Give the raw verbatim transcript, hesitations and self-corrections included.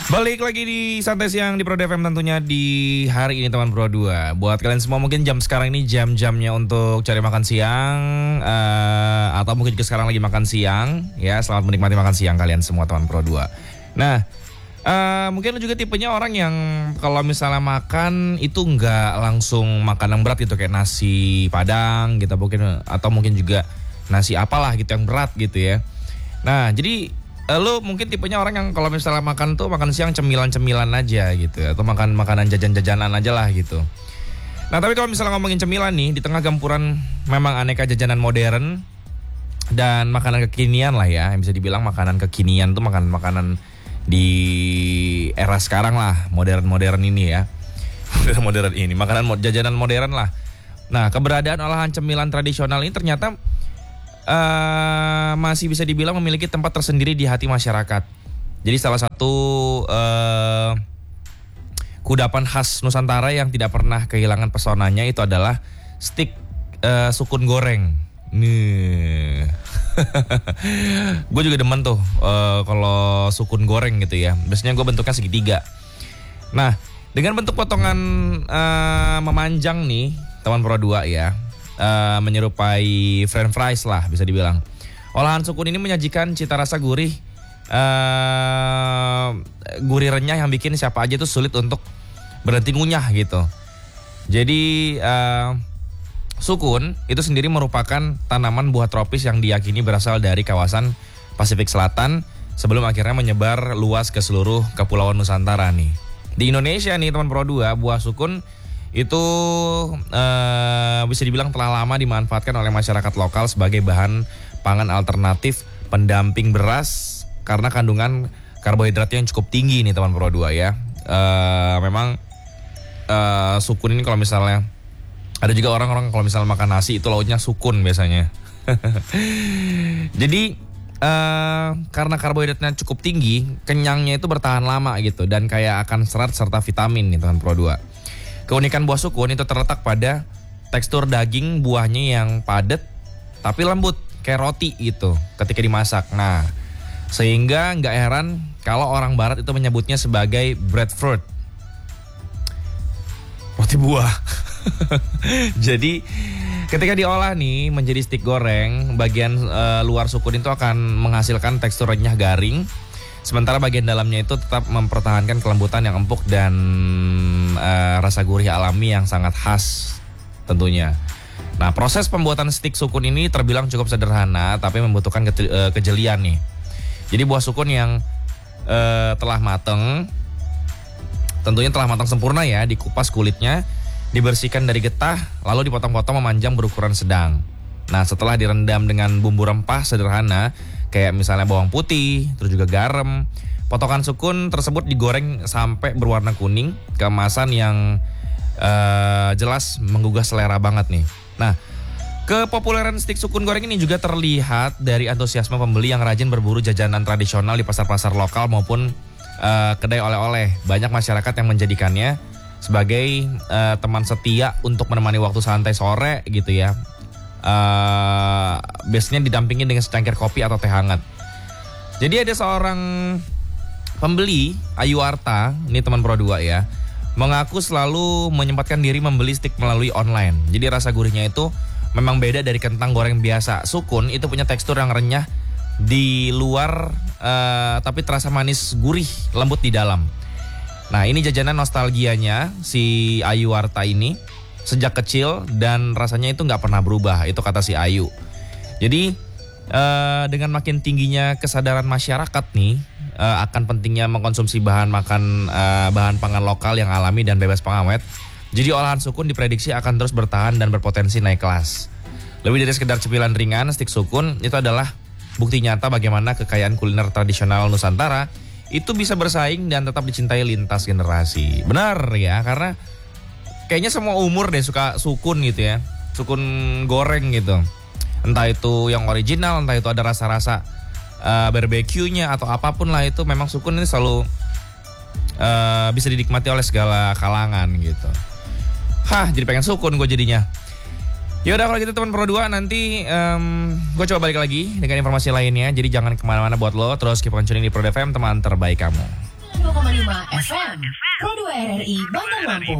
Balik lagi di Santai Siang di Pro F M tentunya di hari ini teman Pro dua. Buat kalian semua mungkin jam sekarang ini jam-jamnya untuk cari makan siang uh, atau mungkin juga sekarang lagi makan siang. Ya, selamat menikmati makan siang kalian semua teman Pro dua. Nah, uh, mungkin lu juga tipenya orang yang kalau misalnya makan itu nggak langsung makan yang berat gitu, kayak nasi padang gitu mungkin, atau mungkin juga nasi apalah gitu yang berat gitu ya. Nah, jadi lu mungkin tipenya orang yang kalau misalnya makan tuh makan siang cemilan-cemilan aja gitu, atau makan makanan jajan-jajanan aja lah gitu. Nah tapi kalau misalnya ngomongin cemilan nih, di tengah gempuran memang aneka jajanan modern dan makanan kekinian lah ya, yang bisa dibilang makanan kekinian tuh makanan-makanan di era sekarang lah, modern-modern ini ya. Modern-modern ini, makanan jajanan modern lah. Nah keberadaan olahan cemilan tradisional ini ternyata Uh, masih bisa dibilang memiliki tempat tersendiri di hati masyarakat. Jadi salah satu uh, kudapan khas Nusantara yang tidak pernah kehilangan pesonanya itu adalah stik uh, sukun goreng. Nih, gue juga demen tuh uh, kalau sukun goreng gitu ya. Biasanya gue bentuknya segitiga. Nah, dengan bentuk potongan uh, memanjang nih, teman Pro dua ya. Uh, menyerupai french fries lah bisa dibilang. Olahan sukun ini menyajikan cita rasa gurih, uh, gurih renyah yang bikin siapa aja tuh sulit untuk berhenti ngunyah gitu. Jadi uh, sukun itu sendiri merupakan tanaman buah tropis yang diyakini berasal dari kawasan Pasifik Selatan sebelum akhirnya menyebar luas ke seluruh kepulauan Nusantara nih. Di Indonesia nih teman Pro dua, buah sukun itu uh, bisa dibilang telah lama dimanfaatkan oleh masyarakat lokal sebagai bahan pangan alternatif pendamping beras karena kandungan karbohidratnya yang cukup tinggi nih teman Pro dua ya. Uh, memang uh, sukun ini kalau misalnya ada juga orang-orang kalau misalnya makan nasi itu lauknya sukun biasanya. Jadi uh, karena karbohidratnya cukup tinggi, kenyangnya itu bertahan lama gitu dan kaya akan serat serta vitamin nih teman Pro dua. Keunikan buah sukun itu terletak pada tekstur daging buahnya yang padat tapi lembut kayak roti gitu ketika dimasak. Nah, sehingga nggak heran kalau orang barat itu menyebutnya sebagai breadfruit, roti buah. Jadi ketika diolah nih menjadi stik goreng, bagian uh, luar sukun itu akan menghasilkan tekstur renyah garing. Sementara bagian dalamnya itu tetap mempertahankan kelembutan yang empuk dan uh, rasa gurih alami yang sangat khas tentunya. Nah, proses pembuatan stik sukun ini terbilang cukup sederhana tapi membutuhkan ke, uh, kejelian nih. Jadi buah sukun yang uh, telah mateng, tentunya telah matang sempurna ya, dikupas kulitnya, dibersihkan dari getah, lalu dipotong-potong memanjang berukuran sedang. Nah, setelah direndam dengan bumbu rempah sederhana kayak misalnya bawang putih, terus juga garam. Potongan sukun tersebut digoreng sampai berwarna kuning, kemasan yang uh, jelas menggugah selera banget nih. Nah, kepopuleran stik sukun goreng ini juga terlihat dari antusiasme pembeli yang rajin berburu jajanan tradisional di pasar-pasar lokal maupun uh, kedai oleh-oleh. Banyak masyarakat yang menjadikannya sebagai uh, teman setia untuk menemani waktu santai sore gitu ya. Uh, biasanya didampingi dengan secangkir kopi atau teh hangat. Jadi ada seorang pembeli, Ayu Arta, ini teman Pro dua ya, mengaku selalu menyempatkan diri membeli stik melalui online. Jadi rasa gurihnya itu memang beda dari kentang goreng biasa. Sukun itu punya tekstur yang renyah di luar uh, tapi terasa manis gurih, lembut di dalam. Nah ini jajanan nostalgianya si Ayu Arta ini sejak kecil dan rasanya itu nggak pernah berubah, itu kata si Ayu. Jadi uh, dengan makin tingginya kesadaran masyarakat nih uh, akan pentingnya mengkonsumsi bahan makan uh, bahan pangan lokal yang alami dan bebas pengawet, jadi olahan sukun diprediksi akan terus bertahan dan berpotensi naik kelas. Lebih dari sekedar cemilan ringan, stik sukun itu adalah bukti nyata bagaimana kekayaan kuliner tradisional Nusantara itu bisa bersaing dan tetap dicintai lintas generasi. Benar ya, karena kayaknya semua umur deh suka sukun gitu ya. Sukun goreng gitu. Entah itu yang original, entah itu ada rasa-rasa uh, barbeque-nya atau apapun lah, itu memang sukun ini selalu uh, bisa dinikmati oleh segala kalangan gitu. Hah, jadi pengen sukun gue jadinya. Ya udah kalau gitu teman Pro dua, nanti um, gue coba balik lagi dengan informasi lainnya. Jadi jangan kemana-mana buat lo, terus keep on tuning di Pro F M, teman terbaik kamu. dua koma lima F M Pro dua R R I Bandar Lampung.